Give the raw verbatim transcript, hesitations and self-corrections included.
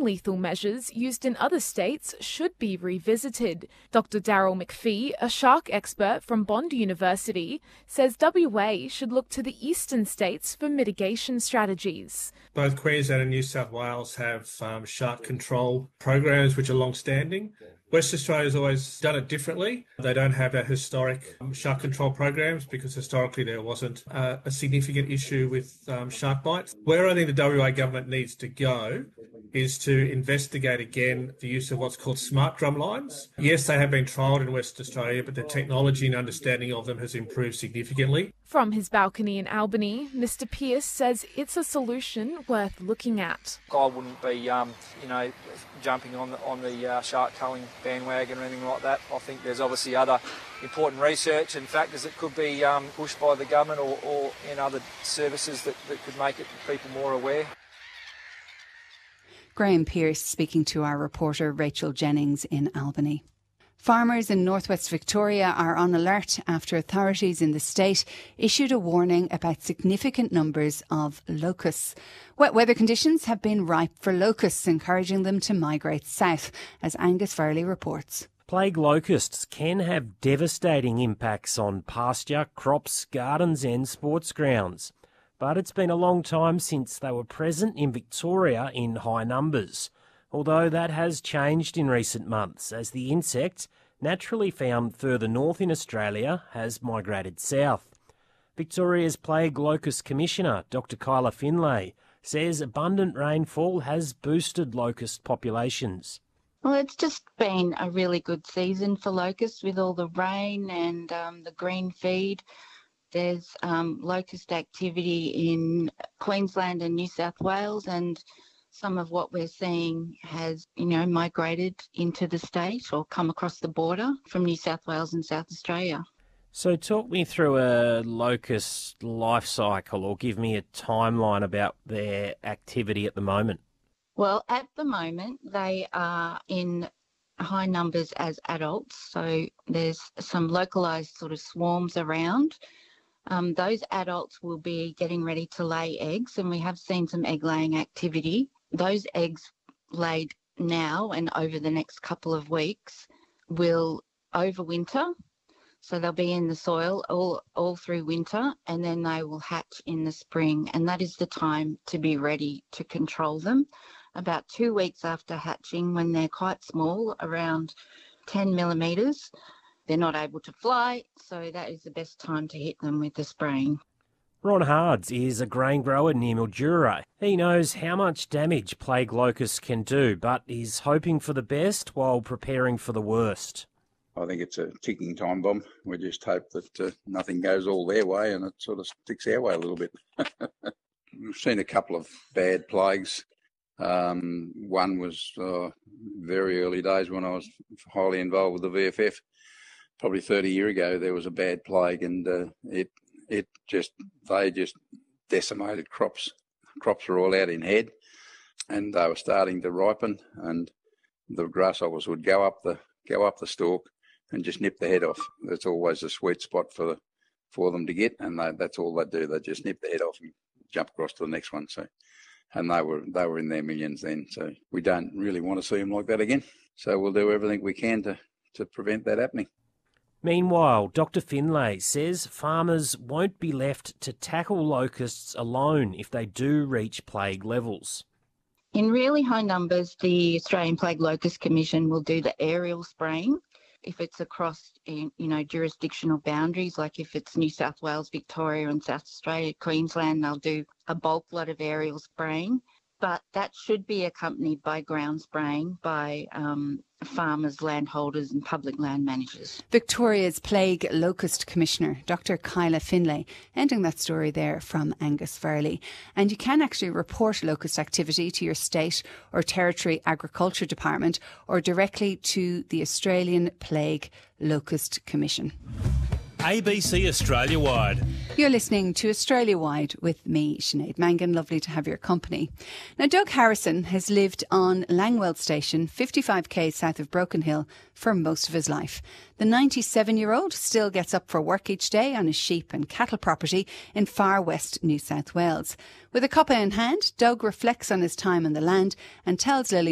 non-lethal measures used in other states should be revisited. Doctor Daryl McPhee, a shark expert from Bond University, says W A should look to the eastern states for mitigation strategies. Both Queensland and New South Wales have um, shark control programs which are long-standing. West Australia's always done it differently. They don't have our historic um, shark control programs because historically there wasn't uh, a significant issue with um, shark bites. Where I think the W A government needs to go is to investigate again the use of what's called smart drum lines. Yes, they have been trialled in West Australia, but the technology and understanding of them has improved significantly. From his balcony in Albany, Mister Pearce says it's a solution worth looking at. I wouldn't be, um, you know, jumping on the, on the uh, shark culling bandwagon or anything like that. I think there's obviously other important research and factors that could be um, pushed by the government or, or in other services that, that could make it people more aware. Graham Pearce speaking to our reporter Rachel Jennings in Albany. Farmers in northwest Victoria are on alert after authorities in the state issued a warning about significant numbers of locusts. Wet weather conditions have been ripe for locusts, encouraging them to migrate south, as Angus Farley reports. Plague locusts can have devastating impacts on pasture, crops, gardens and sports grounds. But it's been a long time since they were present in Victoria in high numbers, although that has changed in recent months as the insect, naturally found further north in Australia, has migrated south. Victoria's Plague Locust Commissioner, Doctor Kyla Finlay, says abundant rainfall has boosted locust populations. Well, it's just been a really good season for locusts with all the rain and um, the green feed. There's um, locust activity in Queensland and New South Wales, and some of what we're seeing has, you know, migrated into the state or come across the border from New South Wales and South Australia. So talk me through a locust life cycle, or give me a timeline about their activity at the moment. Well, at the moment, they are in high numbers as adults, so there's some localised sort of swarms around. Um, those adults will be getting ready to lay eggs, and we have seen some egg-laying activity. Those eggs laid now and over the next couple of weeks will overwinter, so they'll be in the soil all, all through winter, and then they will hatch in the spring, and that is the time to be ready to control them. About two weeks after hatching, when they're quite small, around ten millimetres, they're not able to fly, so that is the best time to hit them with the spraying. Ron Hards is a grain grower near Mildura. He knows how much damage plague locusts can do, but is hoping for the best while preparing for the worst. I think it's a ticking time bomb. We just hope that uh, nothing goes all their way and it sort of sticks our way a little bit. We've seen a couple of bad plagues. Um, one was uh, very early days when I was highly involved with the V F F. Probably thirty years ago, there was a bad plague, and uh, it it just they just decimated crops. Crops were all out in head, and they were starting to ripen, and the grasshoppers would go up the go up the stalk and just nip the head off. That's always a sweet spot for the, for them to get, and they, that's all they do. They just nip the head off and jump across to the next one. So, and they were they were in their millions then. So we don't really want to see them like that again. So we'll do everything we can to to prevent that happening. Meanwhile, Doctor Finlay says farmers won't be left to tackle locusts alone if they do reach plague levels. In really high numbers, the Australian Plague Locust Commission will do the aerial spraying. If it's across, you know, jurisdictional boundaries, like if it's New South Wales, Victoria and South Australia, Queensland, they'll do a bulk lot of aerial spraying. But that should be accompanied by ground spraying by um, farmers, landholders and public land managers. Victoria's Plague Locust Commissioner, Doctor Kyla Finlay, ending that story there from Angus Farley. And you can actually report locust activity to your state or territory agriculture department or directly to the Australian Plague Locust Commission. A B C Australia Wide. You're listening to Australia Wide with me, Sinead Mangan. Lovely to have your company. Now, Doug Harrison has lived on Langwell Station, fifty-five kays south of Broken Hill, for most of his life. The ninety-seven-year-old still gets up for work each day on his sheep and cattle property in far west New South Wales. With a cuppa in hand, Doug reflects on his time on the land and tells Lily